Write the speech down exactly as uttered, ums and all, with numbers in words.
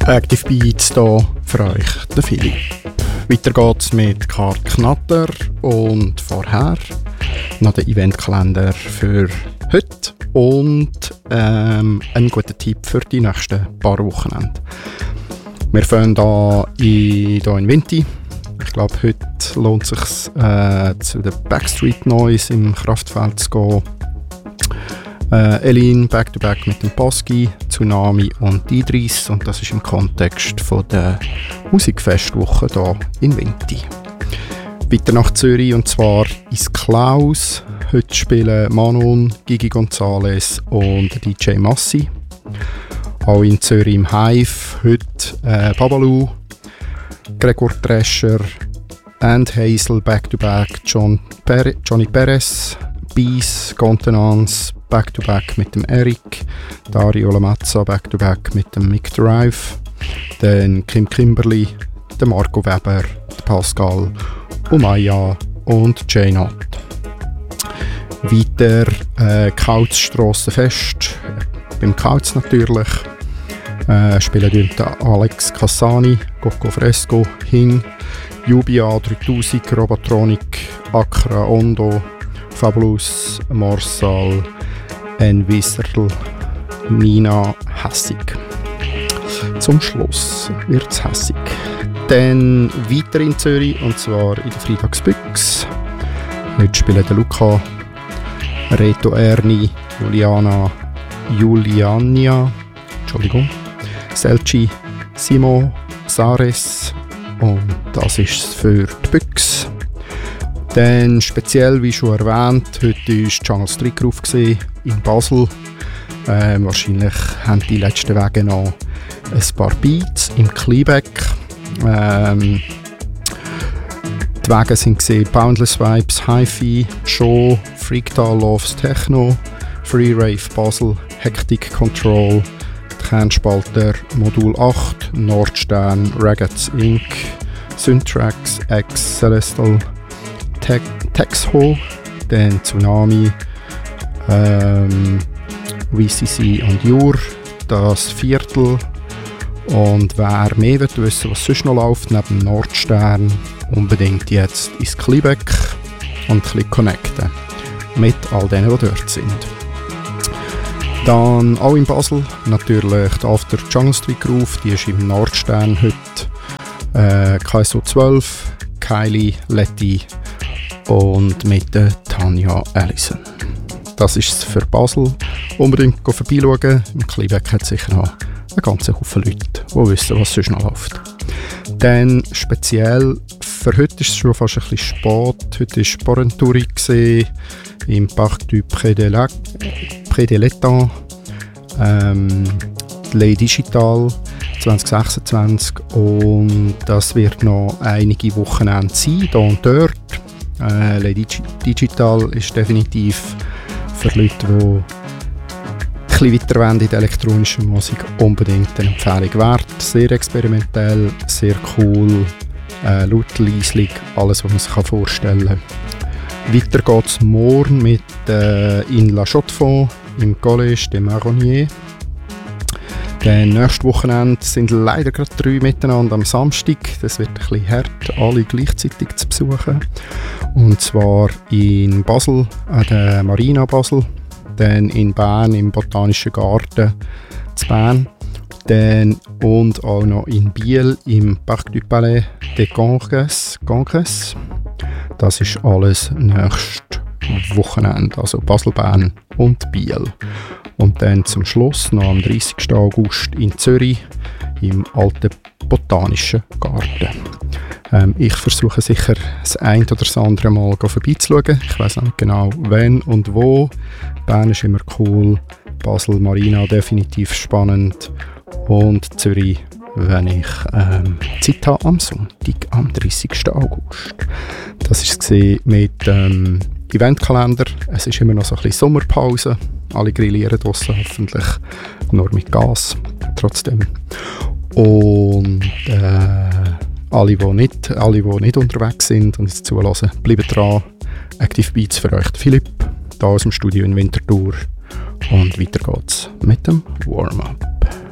Active Beats hier für euch, der Philipp. Weiter geht's mit Karl Knatter und vorher noch der Eventkalender für heute und ähm, einen guten Tipp für die nächsten paar Wochenende. Wir fangen hier in, hier in Vinti. Ich glaube, heute lohnt es sich äh, zu den Backstreet Noise im Kraftfeld zu gehen. Äh, Elin Back-to-Back mit dem Poski, Tsunami und Idris, und das ist im Kontext von der Musikfestwoche hier in Vinti. Weiter nach Zürich und zwar ins Klaus. Heute spielen Manon, Gigi Gonzalez und D J Massi. Auch in Zürich im Hive heute äh, Babalu, Gregor Drescher and Hazel Back-to-Back, John per- Johnny Perez, Bees, Contenance Back-to-Back mit dem Eric, Dario Lamazza Back-to-Back mit dem Mick Drive, dann Kim Kimberly, der Marco Weber, der Pascal, Umaya und J-Not. Weiter äh, Kauzstrassenfest, beim Kauz natürlich, äh, spielen dort Alex Cassani, Coco Fresco, Hing, Jubia dreitausend, Robotronic, Accra Ondo, Fabulous, Morsal, Enviserl, Nina Hässig. Zum Schluss wird es hässig. Dann weiter in Zürich, und zwar in der Freitagsbüchs. Heute spielen der Luca, Reto Erni, Juliana, Juliania, Entschuldigung, Selci, Simo, Sares, und das ist es für die Büchs. Dann speziell, wie schon erwähnt, heute war Jungle Street Groove in Basel. Ähm, wahrscheinlich haben die letzten Wege noch ein paar Beats im Kleeback. Ähm, die Wege sind gesehen Boundless Vibes, Hi-Fi, Show, Freaktal Loves Techno, Free Rave Basel, Hectic Control, Kernspalter Modul acht, Nordstern, Ragazz Incorporated, Syntrax, X, Celestal, Te- Texho, dann Tsunami, ähm, V C C und Jur, das Viertel. Und wer mehr will wissen, was sonst noch läuft, neben Nordstern, unbedingt jetzt ins Kleeback und ein bisschen connecten mit all denen, die dort sind. Dann auch in Basel natürlich die After Jungle Street Groove, die ist im Nordstern heute. Äh, K S O zwölf, Kylie, Letty und mit der Tanja Allison. Das ist es für Basel. Unbedingt vorbeischauen. Im Kleeback hat sicher noch einen ganzen Haufen Leute, die wissen, was sonst noch läuft. Dann speziell für heute ist es schon fast ein bisschen spät. Heute war Porrenturi im Parc du Pré de la, Pré de l'Étang. Ähm, Les Digital zwanzig sechsundzwanzig, und das wird noch einige Wochenende sein, hier und dort. Äh, Les Digi- Digital ist definitiv für Leute, die ein bisschen weiter wollen in der elektronischen Musik, unbedingt eine Empfehlung wert. Sehr experimentell, sehr cool, äh, laut, leislich, alles, was man sich vorstellen kann. Weiter geht es morgen mit äh, in La Chaux-de-Fonds im Collège des Marronniers. Dann nächstes Wochenende sind leider gerade drei miteinander am Samstag. Das wird ein bisschen hart, alle gleichzeitig zu besuchen. Und zwar in Basel, an der Marina Basel. Dann in Bern im Botanischen Garten zu Bern. Dann und auch noch in Biel im Parc du Palais des Congrès. Congrès. Das ist alles nächstes Wochenende, also Basel, Bern und Biel. Und dann zum Schluss noch am dreißigsten August in Zürich im alten Botanischen Garten. Ähm, ich versuche sicher das ein oder das andere Mal vorbeizuschauen. Ich weiss nicht genau wann und wo. Bern ist immer cool, Basel, Marina definitiv spannend und Zürich, wenn ich ähm, Zeit habe am Sonntag, am dreißigsten August. Das war es mit ähm, Eventkalender. Es ist immer noch so ein bisschen Sommerpause. Alle grillieren draussen, hoffentlich nur mit Gas. Trotzdem. Und äh, alle, die nicht, alle, die nicht unterwegs sind und uns zulassen, bleiben dran. Active Beats für euch, Philipp, hier aus dem Studio in Winterthur. Und weiter geht's mit dem Warm-up.